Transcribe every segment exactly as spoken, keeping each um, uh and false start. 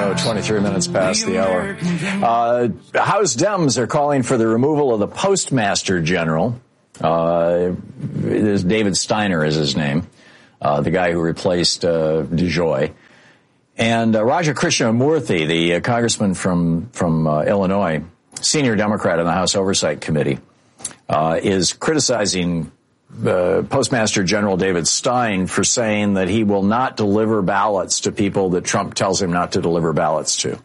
show, twenty-three minutes past the hour. Uh, House Dems are calling for the removal of the Postmaster General. Uh, David Steiner is his name, uh, the guy who replaced uh, DeJoy. And uh, Raja Krishnamurthy, the uh, congressman from, from uh, Illinois, senior Democrat on the House Oversight Committee, uh, is criticizing Uh, Postmaster General David Stein for saying that he will not deliver ballots to people that Trump tells him not to deliver ballots to.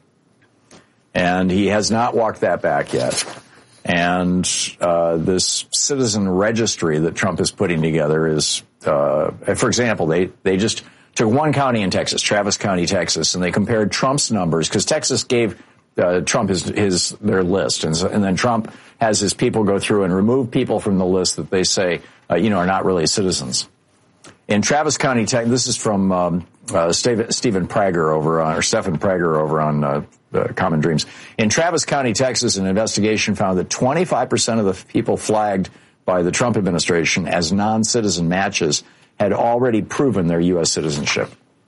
And he has not walked that back yet. And uh, this citizen registry that Trump is putting together is, uh, for example, they, they just took one county in Texas, Travis County, Texas, and they compared Trump's numbers, because Texas gave Uh, Trump his, his their list, and, so, and then Trump has his people go through and remove people from the list that they say, uh, you know, are not really citizens. In Travis County, this is from um, uh, Stephen, Stephen Prager over on, or Stephen Prager over on uh, uh, Common Dreams. In Travis County, Texas, an investigation found that twenty-five percent of the people flagged by the Trump administration as non-citizen matches had already proven their U S citizenship.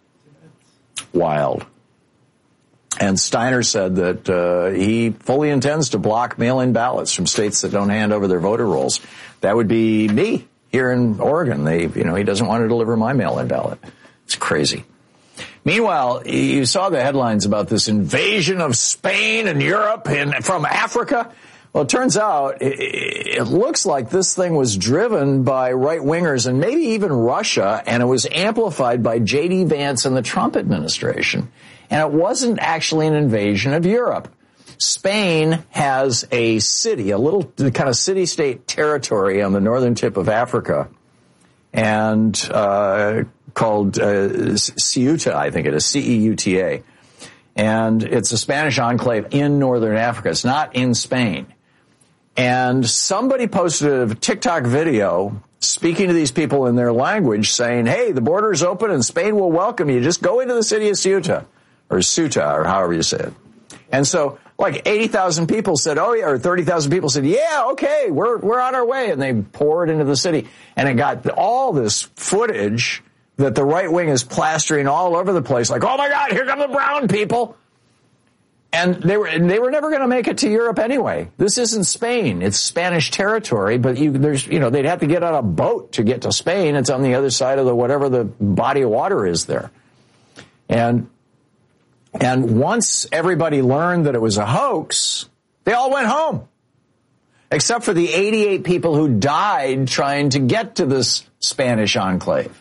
Wild. And Steiner said that uh, he fully intends to block mail-in ballots from states that don't hand over their voter rolls. That would be me here in Oregon. They, you know, he doesn't want to deliver my mail-in ballot. It's crazy. Meanwhile, you saw the headlines about this invasion of Spain and Europe and from Africa. Well, it turns out it, it looks like this thing was driven by right-wingers and maybe even Russia, and it was amplified by J D Vance and the Trump administration. And it wasn't actually an invasion of Europe. Spain has a city, a little kind of city-state territory on the northern tip of Africa, and uh, called uh, Ceuta, I think it is, C E U T A. And it's a Spanish enclave in northern Africa. It's not in Spain. And somebody posted a TikTok video speaking to these people in their language saying, hey, the border is open and Spain will welcome you. Just go into the city of Ceuta. Or Ceuta, or however you say it. And so, like, eighty thousand people said, oh, yeah, or thirty thousand people said, yeah, okay, we're we're on our way. And they poured into the city. And it got all this footage that the right wing is plastering all over the place. Like, oh, my God, here come the brown people. And they were they were never going to make it to Europe anyway. This isn't Spain. It's Spanish territory. But you, there's, you know, they'd have to get on a boat to get to Spain. It's on the other side of the whatever the body of water is there. And And once everybody learned that it was a hoax, they all went home. Except for the eighty-eight people who died trying to get to this Spanish enclave.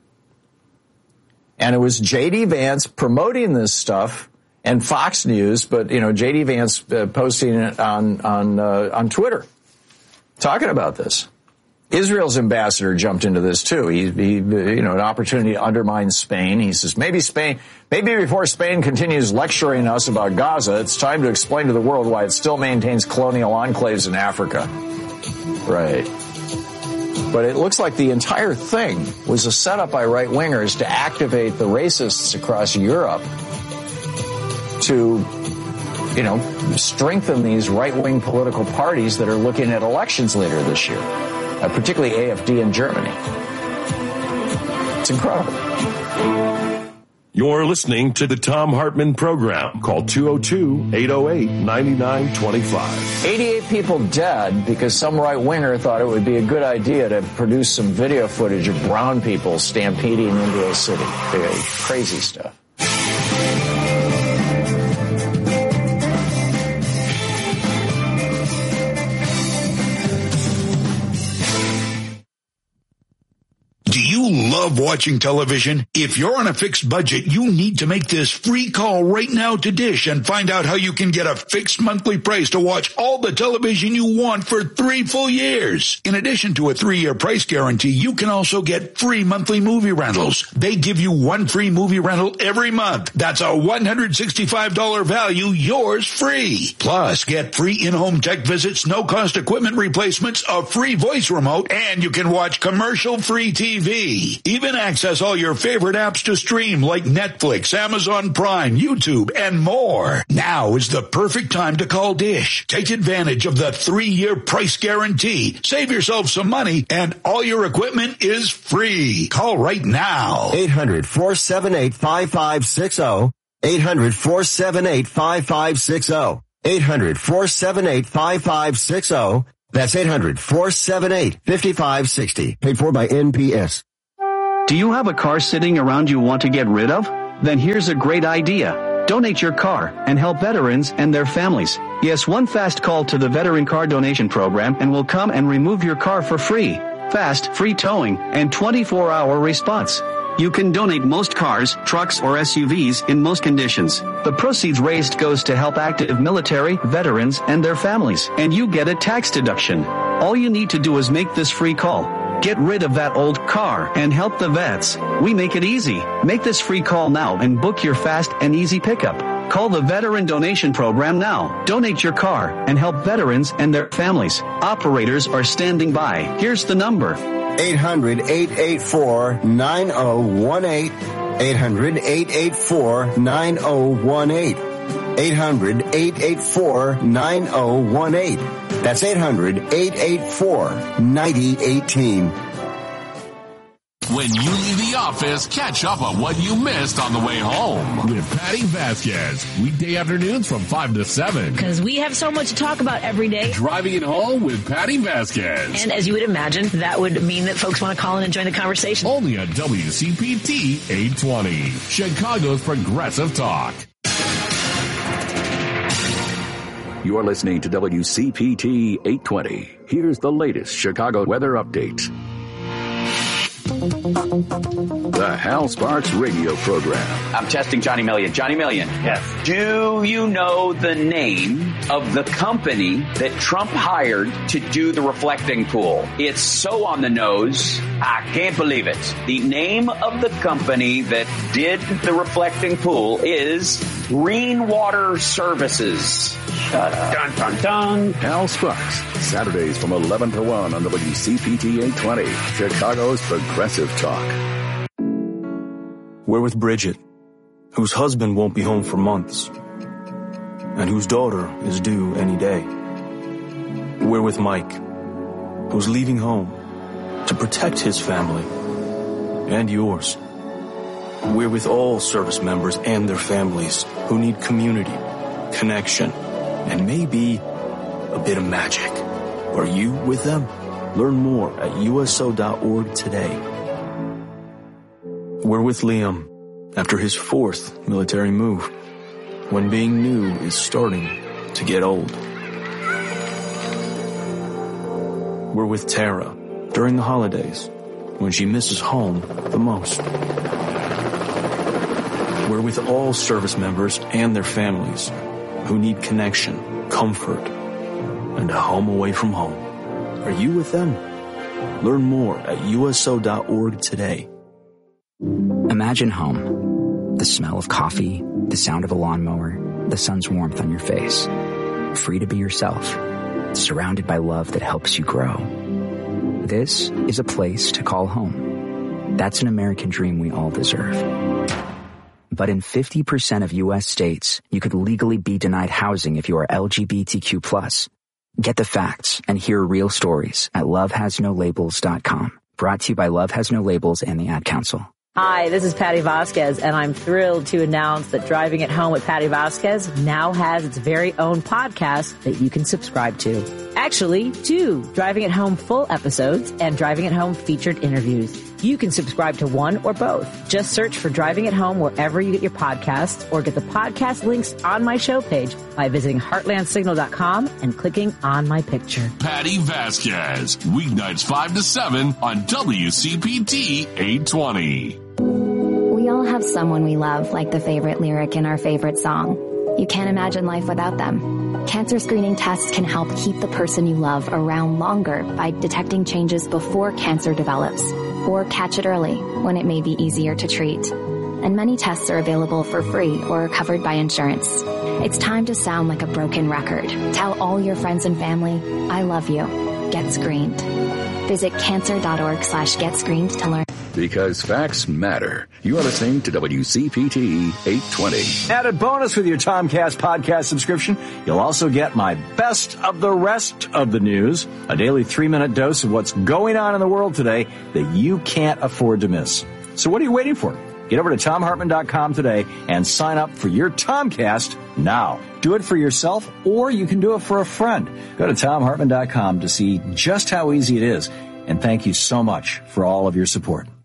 And it was J D Vance promoting this stuff and Fox News, but, you know, J D Vance uh, posting it on, on, uh, on Twitter, talking about this. Israel's ambassador jumped into this too. He, he, you know, an opportunity to undermine Spain. He says, maybe Spain, maybe before Spain continues lecturing us about Gaza, it's time to explain to the world why it still maintains colonial enclaves in Africa. Right. But it looks like the entire thing was a setup by right-wingers to activate the racists across Europe to, you know, strengthen these right-wing political parties that are looking at elections later this year. Uh, particularly A F D in Germany. It's incredible. You're listening to the Thom Hartmann Program. Call two oh two, eight oh eight, nine nine two five. eighty-eight people dead because some right-winger thought it would be a good idea to produce some video footage of brown people stampeding into a city. Crazy stuff. Do you love watching television? If you're on a fixed budget, you need to make this free call right now to Dish and find out how you can get a fixed monthly price to watch all the television you want for three full years. In addition to a three-year price guarantee, you can also get free monthly movie rentals. They give you one free movie rental every month. That's a one hundred sixty-five dollars value, yours free. Plus, get free in-home tech visits, no-cost equipment replacements, a free voice remote, and you can watch commercial-free T V. Even access all your favorite apps to stream like Netflix, Amazon Prime, YouTube, and more. Now is the perfect time to call Dish. Take advantage of the three-year price guarantee. Save yourself some money, and all your equipment is free. Call right now. eight hundred, four seven eight, five five six zero. eight hundred, four seven eight, five five six zero. eight hundred, four seven eight, five five six zero. That's eight hundred, four seven eight, five five six zero. Paid for by N P S. Do you have a car sitting around you want to get rid of? Then here's a great idea. Donate your car and help veterans and their families. Yes, one fast call to the Veteran Car Donation Program and we'll come and remove your car for free. Fast, free towing, and twenty-four hour response. You can donate most cars, trucks, or S U Vs in most conditions. The proceeds raised goes to help active military, veterans, and their families, and you get a tax deduction. All you need to do is make this free call. Get rid of that old car and help the vets. We make it easy. Make this free call now and book your fast and easy pickup. Call the Veteran Donation Program now. Donate your car and help veterans and their families. Operators are standing by. Here's the number. eight hundred, eight eight four, nine zero one eight. eight hundred, eight eight four, nine zero one eight. eight hundred, eight eight four, nine zero one eight. That's eight hundred, eight eight four, nine zero one eight. When you leave the office, catch up on what you missed on the way home. With Patty Vasquez, weekday afternoons from five to seven. Because we have so much to talk about every day. Driving it home with Patty Vasquez. And as you would imagine, that would mean that folks want to call in and join the conversation. Only on W C P T eight twenty, Chicago's Progressive Talk. You're listening to W C P T eight twenty. Here's the latest Chicago weather update. The Hal Sparks radio program. I'm testing Johnny Million. Johnny Million. Yes. Do you know the name of the company that Trump hired to do the reflecting pool? It's so on the nose, I can't believe it. The name of the company that did the reflecting pool is Greenwater Services. Shut up. Dun, dun, dun. Hal Sparks, Saturdays from eleven to one on W C P T eight twenty, Chicago's Progressive Talk. We're with Bridget, whose husband won't be home for months, and whose daughter is due any day. We're with Mike, who's leaving home to protect his family and yours. We're with all service members and their families who need community, connection, and maybe a bit of magic. Are you with them? Learn more at U S O dot org today. We're with Liam after his fourth military move, when being new is starting to get old. We're with Tara during the holidays, when she misses home the most. We're with all service members and their families who need connection, comfort, and a home away from home. Are you with them? Learn more at U S O dot org today. Imagine home. The smell of coffee, the sound of a lawnmower, the sun's warmth on your face. Free to be yourself, surrounded by love that helps you grow. This is a place to call home. That's an American dream we all deserve. But in fifty percent of U S states, you could legally be denied housing if you are L G B T Q plus. Get the facts and hear real stories at love has no labels dot com. Brought to you by Love Has No Labels and the Ad Council. Hi, this is Patty Vasquez, and I'm thrilled to announce that Driving It Home with Patty Vasquez now has its very own podcast that you can subscribe to. Actually, two Driving It Home full episodes and Driving It Home featured interviews. You can subscribe to one or both. Just search for Driving It Home wherever you get your podcasts, or get the podcast links on my show page by visiting heartland signal dot com and clicking on my picture. Patty Vasquez, weeknights five to seven on W C P T eight twenty. We all have someone we love, like the favorite lyric in our favorite song. You can't imagine life without them. Cancer screening tests can help keep the person you love around longer by detecting changes before cancer develops, or catch it early when it may be easier to treat. And many tests are available for free or covered by insurance. It's time to sound like a broken record. Tell all your friends and family, I love you. Get screened. Visit cancer.org slash get screened to learn. Because facts matter. You are listening to W C P T eight twenty. Added bonus with your Tomcast podcast subscription, you'll also get my best of the rest of the news, a daily three-minute dose of what's going on in the world today that you can't afford to miss. So what are you waiting for? Get over to Thom Hartmann dot com today and sign up for your Tomcast now. Do it for yourself, or you can do it for a friend. Go to Thom Hartmann dot com to see just how easy it is. And thank you so much for all of your support.